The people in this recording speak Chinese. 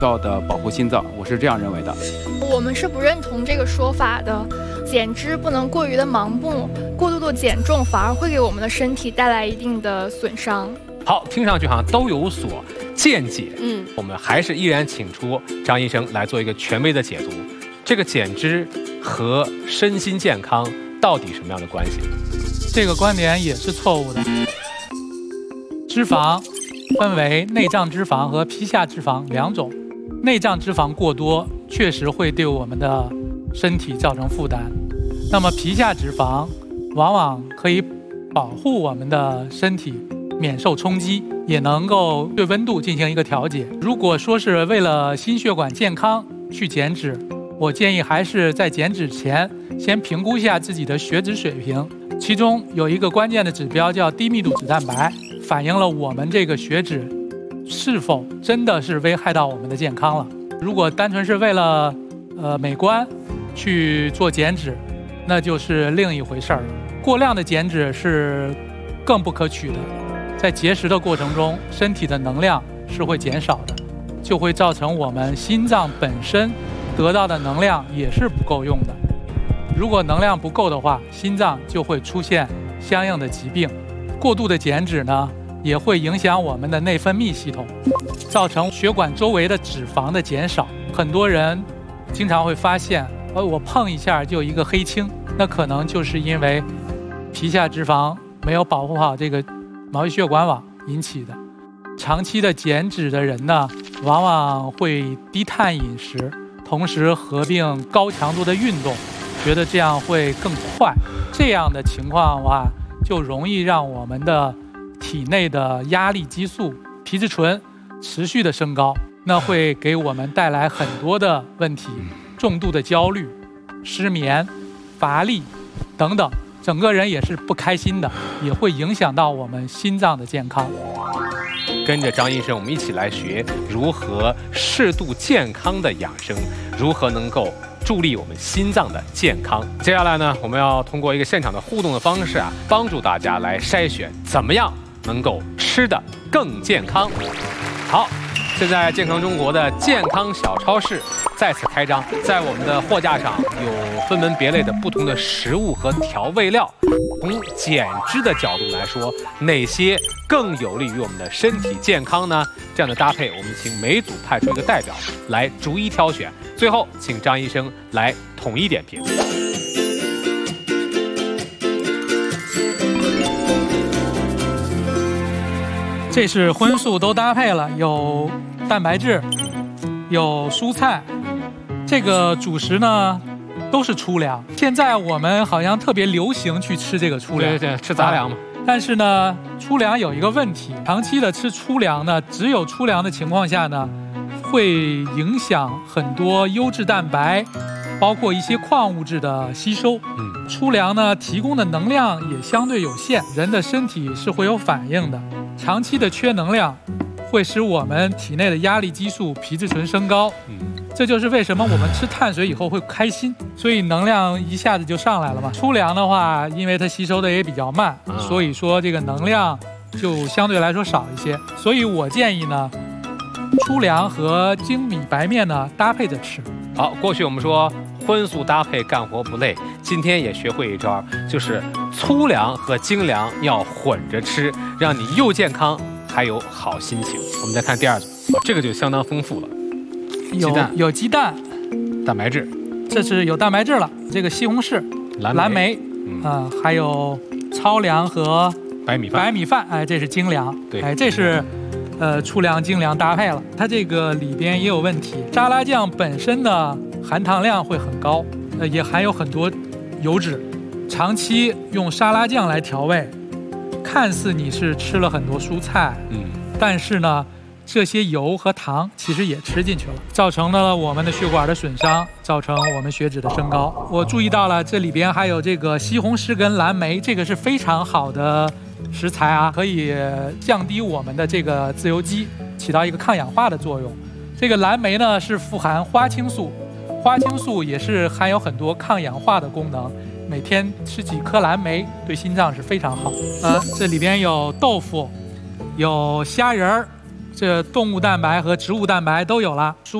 高的保护心脏，我是这样认为的。 我们是不认同这个说法的，减脂不能过于的盲目，过度的减重反而会给我们的身体带来一定的损伤。 好，听上去好像都有所见解。我们还是依然请出张医生来做一个权威的解读。这个减脂和身心健康到底什么样的关系？ 这个观点也是错误的。脂肪分为内脏脂肪和皮下脂肪两种。内脏脂肪过多确实会对我们的身体造成负担，那么皮下脂肪往往可以保护我们的身体免受冲击，也能够对温度进行一个调节。如果说是为了心血管健康去减脂，我建议还是在减脂前先评估一下自己的血脂水平，其中有一个关键的指标叫低密度脂蛋白，反映了我们这个血脂是否真的是危害到我们的健康了。如果单纯是为了美观去做减脂，那就是另一回事儿了。过量的减脂是更不可取的，在节食的过程中，身体的能量是会减少的，就会造成我们心脏本身得到的能量也是不够用的。如果能量不够的话，心脏就会出现相应的疾病。过度的减脂呢，也会影响我们的内分泌系统，造成血管周围的脂肪的减少。很多人经常会发现，我碰一下就一个黑青，那可能就是因为皮下脂肪没有保护好这个毛细血管网引起的。长期的减脂的人呢，往往会低碳饮食，同时合并高强度的运动，觉得这样会更快。这样的情况的话，就容易让我们的体内的压力激素皮质醇持续的升高，那会给我们带来很多的问题，重度的焦虑、失眠、乏力等等，整个人也是不开心的，也会影响到我们心脏的健康。 跟着张医生，我们一起来学如何适度健康的养生，如何能够助力我们心脏的健康。接下来呢，我们要通过一个现场的互动的方式啊，帮助大家来筛选怎么样能够吃得更健康。好，现在健康中国的健康小超市再次开张，在我们的货架上有分门别类的不同的食物和调味料。从减脂的角度来说，哪些更有利于我们的身体健康呢？这样的搭配，我们请每组派出一个代表来逐一挑选，最后请张医生来统一点评。 这是荤素都搭配了，有蛋白质，有蔬菜。这个主食呢都是粗粮。现在我们好像特别流行去吃这个粗粮， 对，吃杂粮嘛。 但是呢，粗粮有一个问题，长期的吃粗粮呢，只有粗粮的情况下呢，会影响很多优质蛋白，包括一些矿物质的吸收。粗粮呢提供的能量也相对有限，人的身体是会有反应的。长期的缺能量会使我们体内的压力激素皮质醇升高，这就是为什么我们吃碳水以后会开心，所以能量一下子就上来了嘛。粗粮的话，因为它吸收的也比较慢，所以说这个能量就相对来说少一些。所以我建议呢，粗粮和精米白面呢搭配着吃。 好，过去我们说荤素搭配干活不累，今天也学会一招，就是粗粮和精粮要混着吃，让你又健康还有好心情。我们再看第二组，这个就相当丰富了， 有鸡蛋， 蛋白质， 这是有蛋白质了。这个西红柿、蓝莓，还有糙粮和白米饭，哎，这是精粮， 对， 哎，这是粗粮精粮搭配了。它这个里边也有问题，沙拉酱本身的含糖量会很高，也含有很多油脂，长期用沙拉酱来调味，看似你是吃了很多蔬菜，但是呢，这些油和糖其实也吃进去了，造成了我们的血管的损伤，造成我们血脂的升高。我注意到了，这里边还有这个西红柿跟蓝莓，这个是非常好的食材啊，可以降低我们的这个自由基，起到一个抗氧化的作用。这个蓝莓呢是富含花青素，花青素也是含有很多抗氧化的功能。每天吃几颗蓝莓对心脏是非常好。这里边有豆腐，有虾仁儿， 这动物蛋白和植物蛋白都有了。